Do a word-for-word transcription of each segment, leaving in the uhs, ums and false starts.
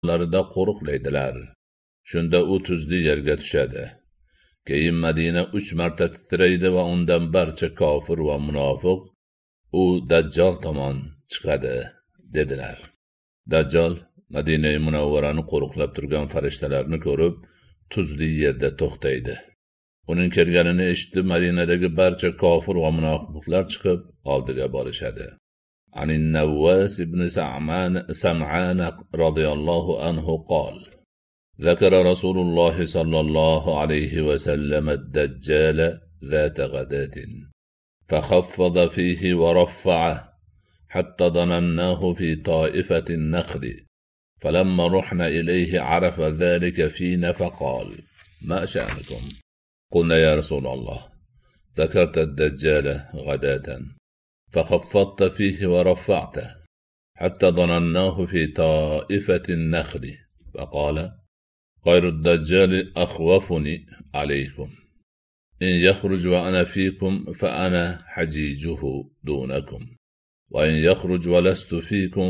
larida qo'riqlaydilar. Shunda u tuzli yerga tushadi. Keyin Madina uch marta titraydi va undan barcha kofir va munofiq u Dajjal tomon chiqadi dedilar. Dajjal Madina Munawvarani qo'riqlab turgan farishtalarni ko'rib, tuzli yerda to'xtaydi. Uning kelganini eshitib, Madinadagi barcha kofir va munofiqlar chiqib oldiga borishadi. Anin Nawwas ibn Sam'an Sam'an radhiyallohu anhu qol: ذكر رسول الله صلى الله عليه وسلم الدجال ذات غداة فخفض فيه ورفعه حتى ظنناه في طائفة النخل فلما رحنا إليه عرف ذلك فينا فقال: ما شأنكم؟ قلنا: يا رسول الله، ذكرت الدجال غداة فخفضت فيه ورفعته حتى ظنناه في طائفة النخل. فقال: غير الدجال أخوفني عليكم، إن يخرج وأنا فيكم فأنا حجيجه دونكم، وإن يخرج ولست فيكم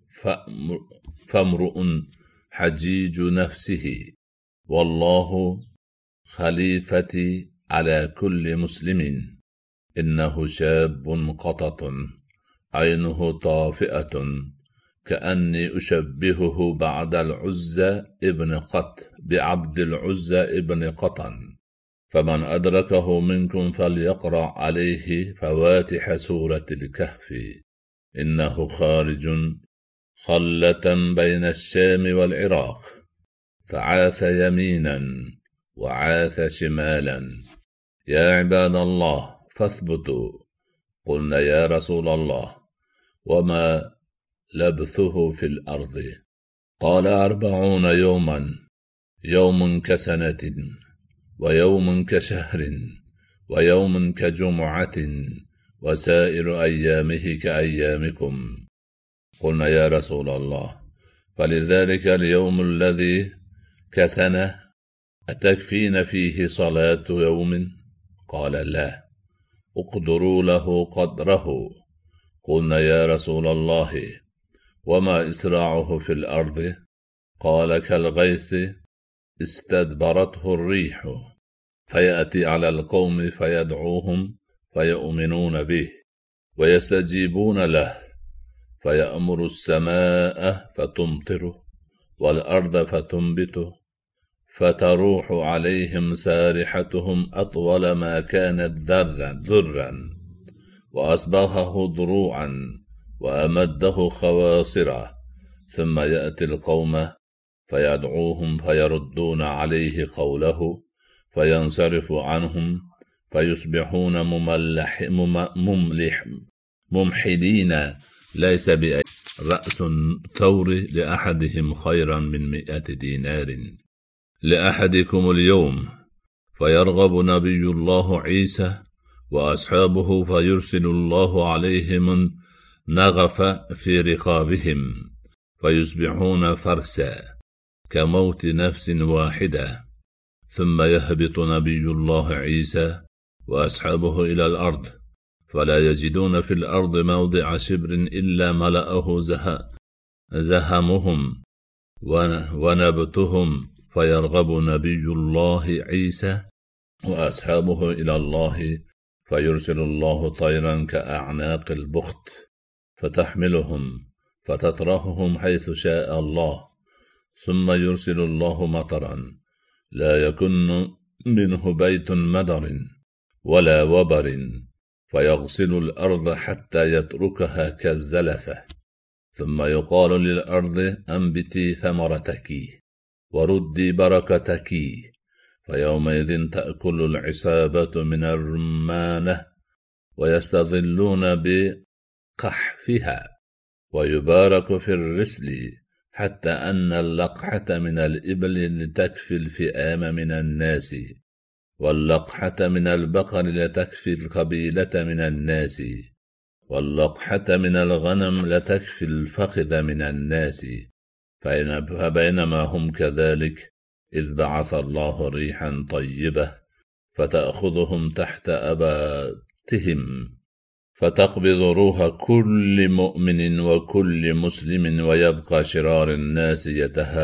فامرؤ حجيج نفسه، والله خليفتي على كل مسلم، إنه شاب قطط عينه طافئة كأني أشبهه بعد العزى ابن قط بعبد العزى ابن قطن، فمن أدركه منكم فليقرأ عليه فواتح سورة الكهف، إنه خارج خلة بين الشام والعراق، فعاث يمينا وعاث شمالا، يا عباد الله فاثبتوا. قلنا: يا رسول الله، وما لبثه في الأرض؟ قال: أربعون يوما، يوم كسنة، ويوم كشهر، ويوم كجمعة، وسائر أيامه كأيامكم. قلنا: يا رسول الله، فلذلك اليوم الذي كسنة أتكفين فيه صلاة يوم؟ قال: لا. اقدروا له قدره. قلنا: يا رسول الله، وما إسراعه في الأرض؟ قال: كالغيث استدبرته الريح، فيأتي على القوم فيدعوهم فيؤمنون به ويستجيبون له، فيأمر السماء فتمطره والأرض فتنبته، فتروح عليهم سارحتهم أطول ما كانت ذرا، وأصبغه ضروعا، وأمده خواصرا، ثم يأتي القوم فيدعوهم فيردون عليه قوله، فينصرف عنهم، فيصبحون مملح مملح ممحلين، ليس بأي رأس ثور لأحدهم خيرا من مئة دينار لأحدكم اليوم. فيرغب نبي الله عيسى وأصحابه، فيرسل الله عليهم نغف في رقابهم، فيصبحون فرسا كموت نفس واحدة، ثم يهبط نبي الله عيسى وأصحابه إلى الأرض، فلا يجدون في الأرض موضع شبر إلا ملأه زهمهم ونبتهم، فيرغب نبي الله عيسى وأصحابه إلى الله، فيرسل الله طيرا كأعناق البخت فتحملهم فتطرحهم حيث شاء الله، ثم يرسل الله مطرا لا يكن منه بيت مدر ولا وبر، فيغسل الأرض حتى يتركها كالزلفة، ثم يقال للأرض: أنبتي ثمرتك وردي بركتك، فيومئذ تأكل العصابة من الرمانة ويستظلون بقحفها، ويبارك في الرسل، حتى أن اللقحة من الإبل لتكفي الفئام من الناس، واللقحة من البقر لتكفي القبيلة من الناس، واللقحة من الغنم لتكفي الفخذ من الناس. فبينما هم كذلك إذ بعث الله ريحا طيبة فتأخذهم تحت أباتهم، فتقبض روح كل مؤمن وكل مسلم، ويبقى شرار الناس يتهاجمون